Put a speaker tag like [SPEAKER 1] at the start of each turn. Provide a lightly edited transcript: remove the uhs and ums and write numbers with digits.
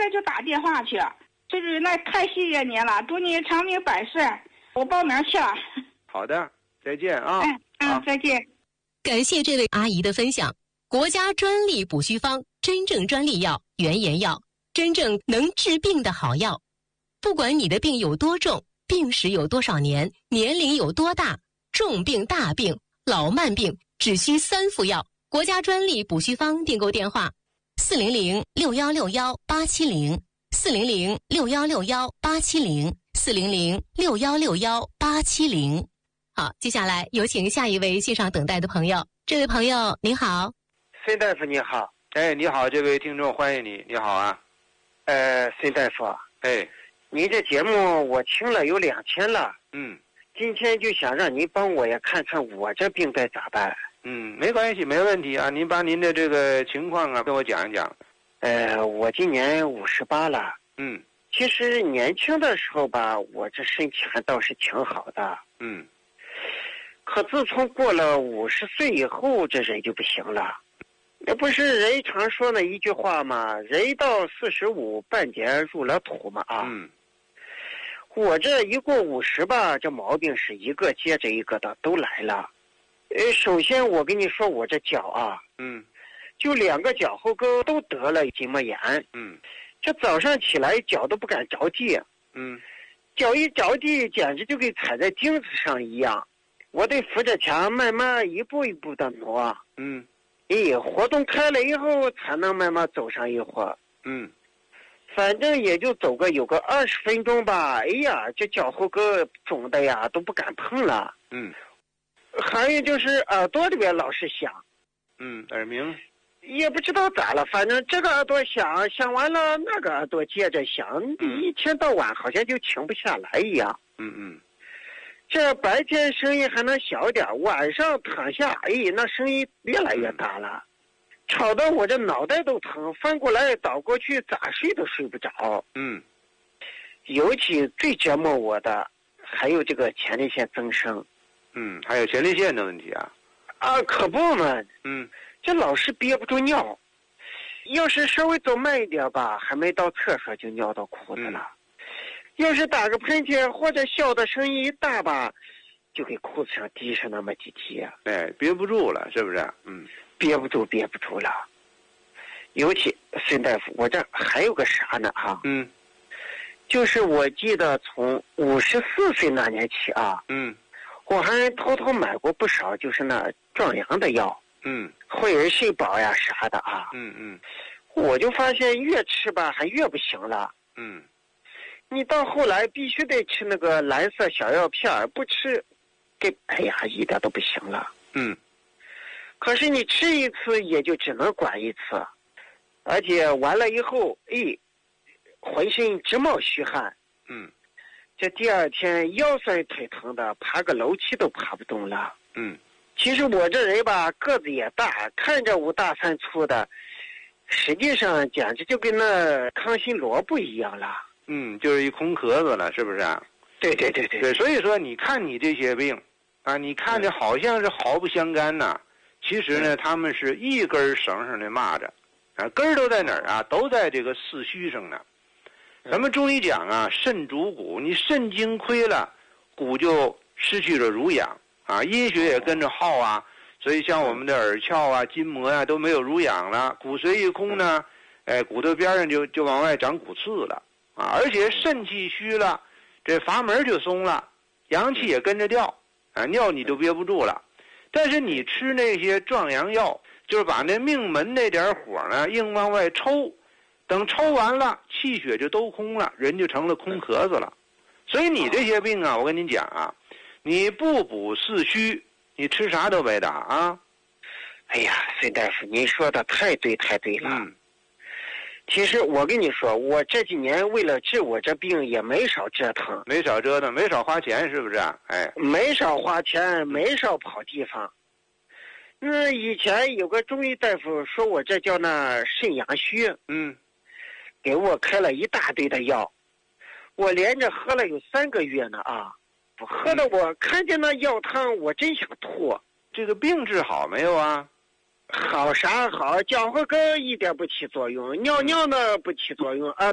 [SPEAKER 1] 来就打电话去，就是那太谢谢您了，祝您长命百岁，我报名去了。
[SPEAKER 2] 好的，再见啊。
[SPEAKER 1] 再见。
[SPEAKER 3] 感谢这位阿姨的分享。国家专利补虚方，真正专利药、原研药，真正能治病的好药。不管你的病有多重，病史有多少年，年龄有多大，重病、大病、老慢病，只需3副药。国家专利补虚方订购电话：400-6161-870，400-6161-870，400-6161-870。好，接下来有请下一位线上等待的朋友。这位朋友您好。
[SPEAKER 4] 孙大夫你好。
[SPEAKER 2] 你好，这位听众欢迎你。你好啊。
[SPEAKER 4] 孙大夫。你这节目我听了有2天了。今天就想让您帮我也看看我这病该咋办。
[SPEAKER 2] 没关系，没问题啊。您把您的这个情况啊跟我讲一讲。
[SPEAKER 4] 我今年58了。其实年轻的时候吧，我这身体还倒是挺好的。可自从过了50岁以后，这人就不行了。那不是人常说那一句话吗？人到45，半截入了土嘛啊。我这一过50吧，这毛病是一个接着一个的都来了。首先我跟你说，我这脚啊，就2个脚后跟都得了筋膜炎。这早上起来脚都不敢着地。脚一着地，简直就跟踩在钉子上一样。我得扶着墙，慢慢一步一步的挪。活动开了以后，才能慢慢走上一会儿。反正也就走个有个20分钟吧。这脚后跟肿的呀，都不敢碰了。还有就是耳朵里边老是响。
[SPEAKER 2] 耳鸣。
[SPEAKER 4] 也不知道咋了，反正这个耳朵响，响完了那个耳朵接着响，一天到晚好像就停不下来一样。这白天声音还能小点，晚上躺下，那声音越来越大了，吵得我这脑袋都疼，翻过来倒过去，咋睡都睡不着。尤其最折磨我的还有这个前列腺增生。
[SPEAKER 2] 还有前列腺的问题啊。
[SPEAKER 4] 可不嘛。这老是憋不住尿，要是稍微走慢一点吧，还没到厕所就尿到裤子了。要是打个喷嚏或者笑的声音一大吧，就给裤子上滴上那么几滴。
[SPEAKER 2] 憋不住了，是不是？
[SPEAKER 4] 憋不住了。尤其孙大夫，我这还有个啥呢啊？就是我记得从54岁那年起啊，我还偷偷买过不少，就是那壮阳的药。惠而肾宝呀啥的啊。我就发现越吃吧还越不行了。你到后来必须得吃那个蓝色小药片，不吃一点都不行了。可是你吃一次也就只能管一次，而且完了以后浑身直冒虚汗。这第2天腰酸腿疼的，爬个楼梯都爬不动了。其实我这人吧个子也大，看着5大3粗的，实际上简直就跟那康熙萝卜一样了。
[SPEAKER 2] 就是一空壳子了，是不是啊？
[SPEAKER 4] 对。
[SPEAKER 2] 所以说你看你这些病啊，你看着好像是毫不相干呐，其实呢他们是一根绳上的蚂蚱啊，根儿都在哪儿啊？都在这个四虚上呢。咱们中医讲啊，肾主骨，你肾精亏了，骨就失去了濡养啊，阴血也跟着耗啊，所以像我们的耳窍啊、筋膜啊都没有濡养了，骨髓一空呢，骨头边上就往外长骨刺了啊，而且肾气虚了，这阀门就松了，阳气也跟着掉啊，尿你就憋不住了。但是你吃那些壮阳药，就是把那命门那点火呢硬往外抽，等抽完了，气血就都空了，人就成了空壳子了。所以你这些病啊，我跟你讲啊，你不补四虚，你吃啥都白打啊。
[SPEAKER 4] 孙大夫，您说的太对了。其实我跟你说，我这几年为了治我这病也没少折腾，
[SPEAKER 2] 没少花钱，是不是？
[SPEAKER 4] 没少花钱，没少跑地方。以前有个中医大夫说我这叫那肾阳虚，给我开了一大堆的药，我连着喝了有3个月呢啊！喝的我看见那药汤，我真想吐。
[SPEAKER 2] 这个病治好没有啊？
[SPEAKER 4] 好啥好，脚后跟一点不起作用，尿尿呢不起作用啊。